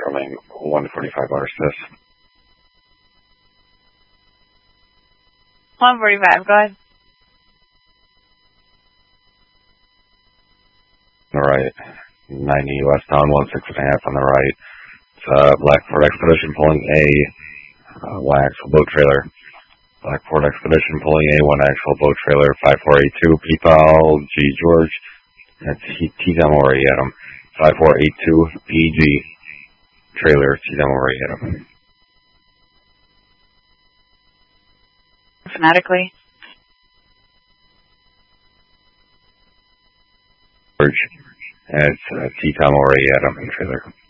running 145 RSS. 145, go ahead. On the right, 90 westbound, 16.5 on the right. It's Black Ford Expedition pulling A, one axle boat trailer. Black Ford Expedition pulling A, one axle boat trailer, 5482 PPAL G George. That's T-Demo Adam. 5482 PG trailer, T-Demo Adam. Phonetically. George. And it's T-Demo Adam trailer.